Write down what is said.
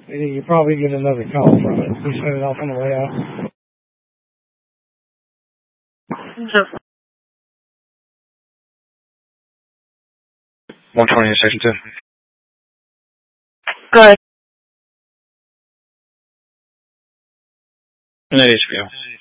You probably get another call from it. We set it off on the way out. Just 120 in section 2. good. No, HBO.